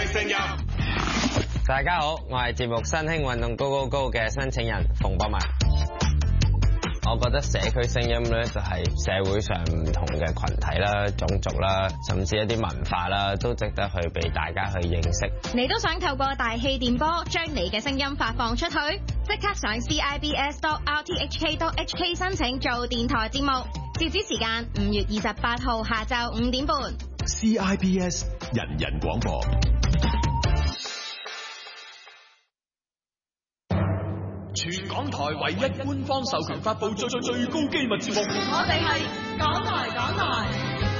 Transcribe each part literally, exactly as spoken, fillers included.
聲音。 大家好，我係節目新興運動高高高嘅申請人馮博文。我覺得社區聲音咧就係社會上唔同嘅群體啦、種族啦，甚至一啲文化啦，都值得去俾大家去認識。 你都想透過大氣電波將你嘅聲音發放出去？即刻上 C I B S dot R T H K dot H K 申請做電台節目，截止時間五月二十八號下晝五點半。 C I B S 人人廣播。全港台唯一官方授權發布最最最高機密節目， 我哋係港台港台。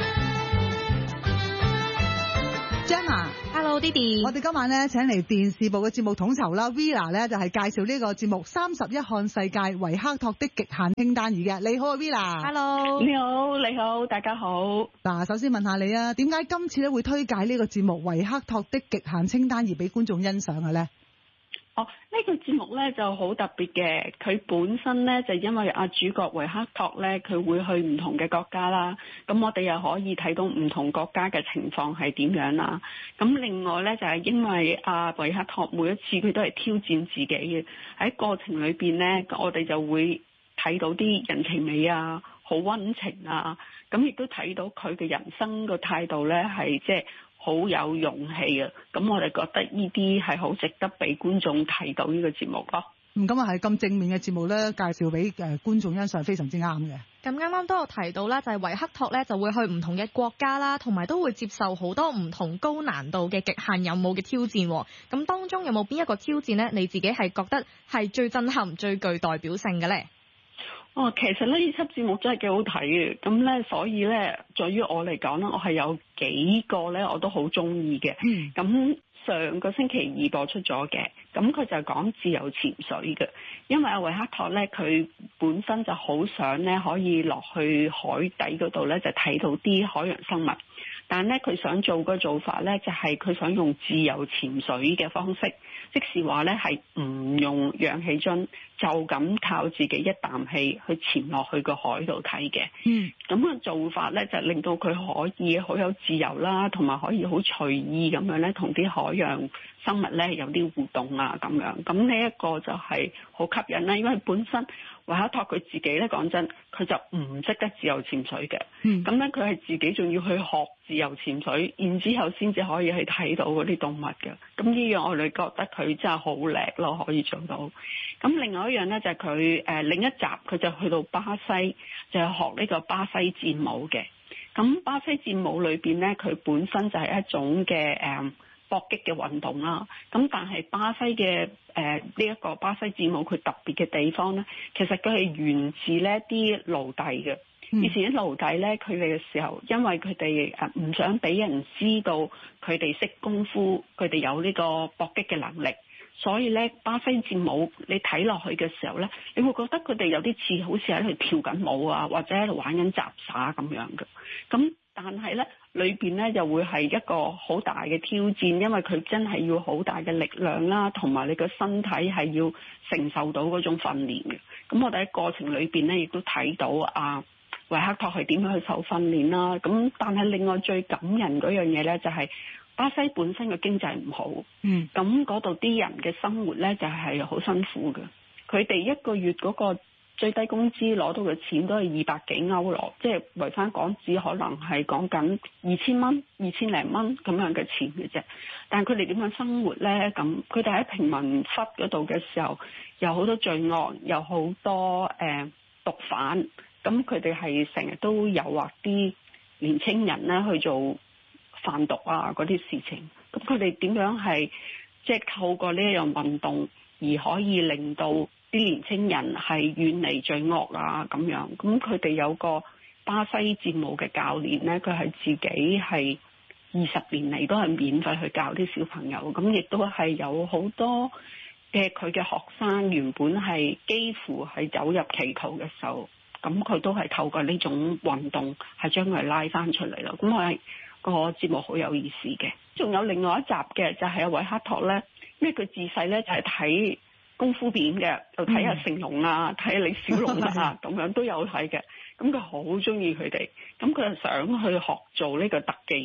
Gemma，Hello，Didi，我哋今晚咧請嚟電視部嘅節目統籌啦 ，Villa 咧就係介紹呢個節目《三十一項世界維克托的極限清單》嘅。你好啊 ，Villa。Hello， 你好，你好，大家好。 嗱，首先問下你啊，點解今次咧會推介呢個節目《維克托的極限清單》而俾觀眾欣賞嘅咧？ 哦，呢、這個節目咧就好特別嘅，佢本身咧就因為阿主角維克托咧，佢會去唔同嘅國家啦，咁我哋又可以睇到唔同國家嘅情況係點樣啦。咁另外咧就係、是、因為阿維克托每一次佢都係挑戰自己嘅，喺過程裏邊咧，我哋就會睇到啲人情味啊，好溫情啊，咁亦都睇到佢嘅人生個態度咧係即係好有勇氣啊！咁我哋覺得呢啲係好值得俾觀眾睇到呢個節目咯。 咁咁啊係咁正面嘅節目咧，介紹俾誒觀眾欣賞非常之啱嘅。 咁啱啱都有提到啦，就係維克托咧就會去唔同嘅國家啦，同埋都會接受好多唔同高難度嘅極限任務嘅挑戰。咁當中有冇邊一個挑戰咧？你自己係覺得係最震撼、最具代表性嘅咧？ 哦，其實呢呢輯節目真係幾好睇嘅，咁咧所以咧，在於我嚟講咧，我係有幾個咧我都好中意嘅。嗯，咁上個星期二播出咗嘅，咁佢就係講自由潛水嘅，因為阿維克托咧佢本身就好想咧可以落去海底嗰度咧就睇到啲海洋生物，但係咧佢想做個做法咧就係佢想用自由潛水嘅方式。即是話咧，係唔用氧氣樽，就咁靠自己一啖氣去潛落去個海度睇嘅。嗯，咁個做法咧就令到佢可以好有自由啦，同埋可以好隨意咁樣咧，同啲海洋生物咧有啲互動啊咁樣。咁呢一個就係好吸引啦，因為本身維克托佢自己咧講真，佢就唔識得自由潛水嘅。嗯，咁咧佢係自己仲要去學自由潛水，然之後先至可以去睇到嗰啲動物嘅。咁呢樣我哋覺得佢真係好叻咯，可以做到。咁另外一樣咧就係佢誒另一集佢就去到巴西，就係學呢個巴西戰舞嘅。咁巴西戰舞裏邊咧，佢本身就係一種嘅誒、呃、搏擊嘅運動啦。咁但係巴西嘅誒呢一個巴西戰舞佢特別嘅地方咧，其實佢係源自呢啲奴隸嘅。以前啲奴隸咧，佢哋嘅時候，因為佢哋誒唔想俾人知道佢哋識功夫，佢哋有呢個搏擊嘅能力，所以咧巴西戰舞你睇落去嘅時候咧，你會覺得佢哋有啲似好似喺度跳緊舞啊，或者喺度玩緊雜耍咁樣嘅。咁但係咧裏邊咧又會係一個好大嘅挑戰，因為佢真係要好大嘅力量啦，同埋你個身體係要承受到嗰種訓練嘅。咁我哋喺過程裏邊咧亦都睇到啊。維克托係點樣去受訓練啦？咁但係另外最感人嗰樣嘢咧，就係巴西本身嘅經濟唔好，嗯，咁嗰度啲人嘅生活咧就係好辛苦嘅。佢哋一個月嗰個最低工資攞到嘅錢都係二百幾歐羅，即係維翻港紙可能係講緊二千蚊、二千零蚊咁樣嘅錢嘅啫。但係佢哋點樣生活咧？咁佢哋喺平民窟嗰度嘅時候，有好多罪惡，有好多誒、呃、毒販。咁佢哋係成日都誘惑啲年青人咧去做販毒啊嗰啲事情。咁佢哋點樣係即係透過呢一樣運動而可以令到啲年青人係遠離罪惡啊咁樣？咁佢哋有個巴西戰舞嘅教練咧，佢係自己係二十年嚟都係免費去教啲小朋友。咁亦都係有好多嘅佢嘅學生原本係幾乎係走入歧途嘅時候。咁佢都係透過呢種運動係將佢拉翻出嚟咯。咁我係個節目好有意思嘅。仲有另外一集嘅就係阿維克托咧，因為佢自細咧就係睇功夫片嘅，就睇下成龍啊，睇下李小龍啊咁樣都有睇嘅。咁佢好中意佢哋，咁佢就想去學做呢個特技人。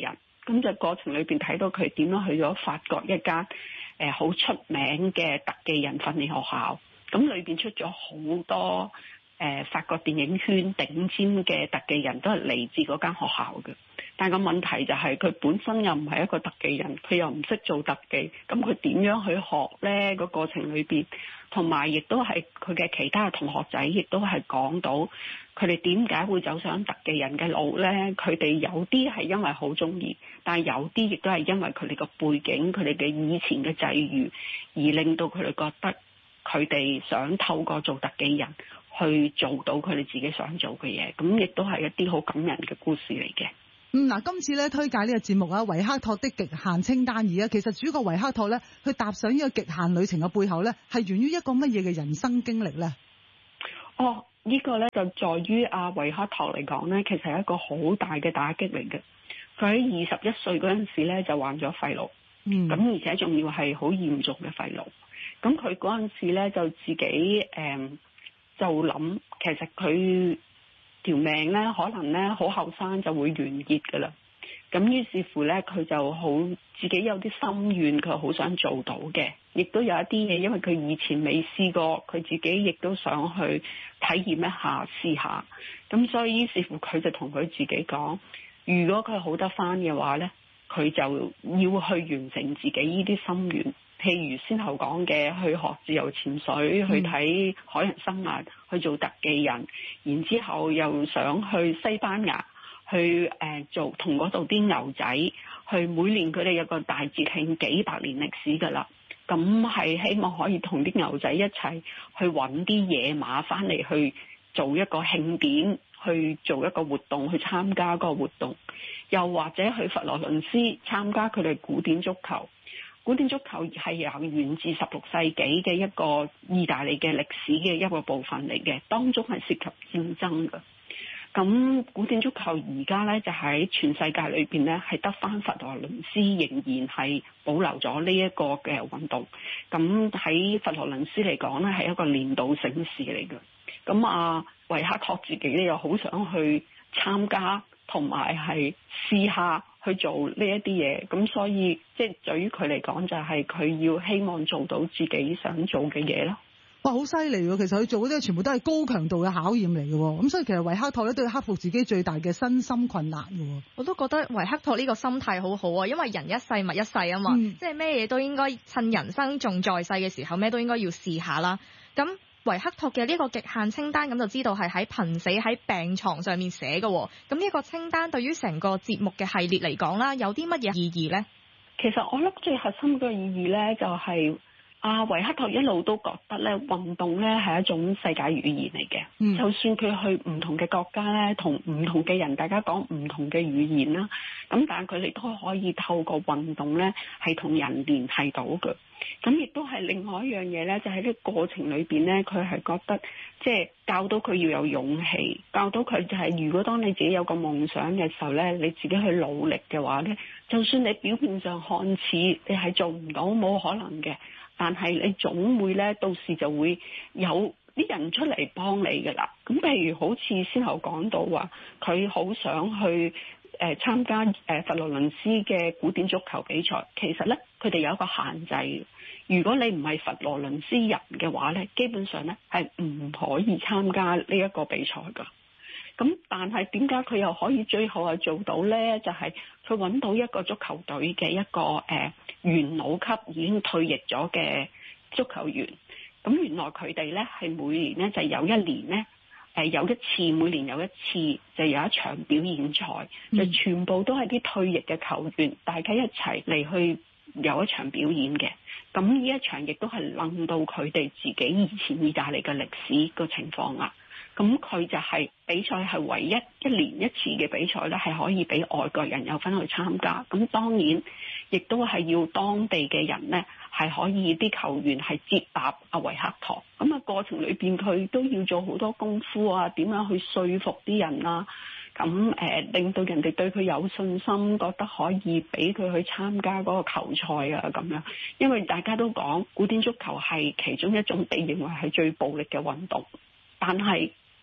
咁就過程裏邊睇到佢點樣去咗法國一間誒好出名嘅特技人訓練學校，咁裏邊出咗好多誒、呃、法國電影圈頂尖嘅特技人，都係嚟自嗰間學校嘅。但個問題就係佢本身又唔係一個特技人，佢又唔識做特技，咁佢點樣去學呢？個過程裏邊，同埋亦都係佢嘅其他同學仔，亦都係講到佢哋點解會走上特技人嘅路呢？佢哋有啲係因為好中意，但係有啲亦都係因為佢哋個背景、佢哋嘅以前嘅際遇，而令到佢哋覺得佢哋想透過做特技人去做到佢哋自己想做嘅嘢。咁亦都係一啲好感人嘅故事嚟嘅。 嗯嗱，今次咧推介呢個節目啊，維克托的極限清單二啊，其實主角維克托咧，佢踏上呢個極限旅程嘅背後咧，係源於一個乜嘢嘅人生經歷咧？ 哦，這個、呢個咧就在於阿維克托嚟講咧，其實係一個好大嘅打擊嚟嘅。佢喺二十一歲嗰陣時咧就患咗肺癆，嗯，咁而且仲要係好嚴重嘅肺癆。咁佢嗰陣時咧就自己誒、嗯、就諗，其實佢條命咧可能咧好後生就會完結噶啦，咁於是乎咧佢就好自己有啲心願，佢好想做到嘅，亦都有一啲嘢，因為佢以前未試過，佢自己亦都想去體驗一下試下，咁所以於是乎佢就同佢自己講，如果佢好得翻嘅話咧，佢就要去完成自己呢啲心願。譬如先後講嘅，去學自由潛水，去睇海洋生物，去做特技人，然之後又想去西班牙，去誒、呃、做同嗰度啲牛仔，去每年佢哋有個大節慶，幾百年歷史㗎啦。咁係希望可以同啲牛仔一齊去揾啲野馬翻嚟，去做一個慶典，去做一個活動，去參加嗰個活動。又或者去佛羅倫斯參加佢哋古典足球。古典足球係由源自十六世紀嘅一個意大利嘅歷史嘅一個部分嚟嘅，當中係涉及戰爭嘅。咁古典足球而家咧就喺全世界裏邊咧係得翻佛羅倫斯仍然係保留咗呢一個嘅運動。咁喺佛羅倫斯嚟講咧係一個年度盛事嚟嘅。咁啊維克托自己咧又好想去參加，同埋係試下去做呢一啲嘢，咁所以即係對於佢嚟講就係佢要希望做到自己想做嘅嘢咯。 哇，好犀利喎！其實佢做嗰啲全部都係高強度嘅考驗嚟嘅，咁所以其實維克托咧都要克服自己最大嘅身心困難嘅。 我都覺得維克托呢個心態好好啊，因為人一世物一世啊嘛，嗯、即係咩嘢都應該趁人生仲在世嘅時候，咩都應該要試下啦。咁維克托嘅呢個極限清單，咁就知道係喺瀕死喺病床上面寫嘅。咁呢個清單對於成個節目嘅系列嚟講啦，有啲乜嘢意義呢？ 其實我諗最核心嘅意義呢，就係阿維克托一路都覺得咧，運動咧係一種世界語言嚟嘅。嗯、就算佢去唔同嘅國家咧，同唔同嘅人，大家講唔同嘅語言啦，咁但係佢哋都可以透過運動咧，係同人聯繫到嘅。咁亦都係另外一樣嘢咧，就喺呢個過程裏邊咧，佢係覺得即係教到佢要有勇氣，教到佢就係如果當你自己有個夢想嘅時候咧，你自己去努力嘅話咧，就算你表面上看似你係做唔到，冇可能嘅，但係你總會咧，到時就會有啲人出嚟幫你㗎啦。咁譬如好似先後講到話，佢好想去誒參加誒佛羅倫斯嘅古典足球比賽，其實咧佢哋有一個限制。如果你唔係佛羅倫斯人嘅話咧，基本上咧係唔可以參加呢一個比賽㗎。咁但係點解佢又可以最後係做到咧？就係佢揾到一個足球隊嘅一個誒、呃、元老級已經退役咗嘅足球員。咁原來佢哋咧係每年咧就有一年咧誒、呃、有一次，每年有一次就有一場表演賽，嗯、就全部都係啲退役嘅球員，大家一齊嚟去有一場表演嘅。咁呢一場亦都係令到佢哋自己以前意大利嘅歷史個情況啊。咁佢就係比賽係唯一一年一次嘅比賽咧，係可以俾外國人有份去參加。咁當然亦都係要當地嘅人咧，係可以啲球員係接納阿維克托。咁啊過程裏邊佢都要做好多功夫啊，點樣去說服啲人啦。咁誒、呃、令到人哋對佢有信心，覺得可以俾佢去參加嗰個球賽啊咁樣。因為大家都講古典足球係其中一種被認為係最暴力嘅運動，但係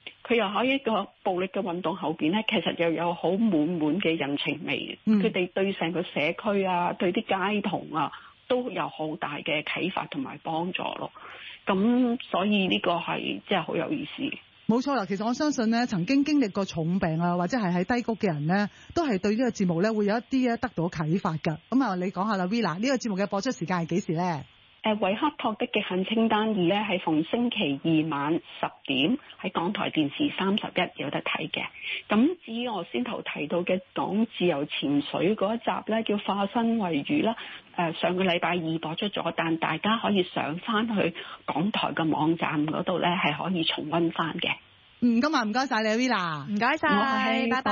佢又喺一個暴力嘅運動後邊咧，其實又有好滿滿嘅人情味。佢哋、嗯、對成個社區啊，對啲街童啊，都有好大嘅啟發同埋幫助咯。咁所以呢個係真係好有意思。 冇錯啦，其實我相信咧，曾經經歷過重病啊，或者係喺低谷嘅人咧，都係對呢個節目咧會有一啲咧得到啟發㗎。咁啊，你講下啦 ，Villa，呢個節目嘅播出時間係幾時咧？ 誒維克托的極限清單二咧係逢星期二晚十點喺港台電視三十一有得睇嘅。咁至於我先頭提到嘅講自由潛水嗰一集咧，叫化身為魚啦。誒上個禮拜二播出咗，但大家可以上翻去港台嘅網站嗰度咧係可以重溫翻嘅。 嗯，今日唔該晒你 Villa， 唔該晒，拜拜。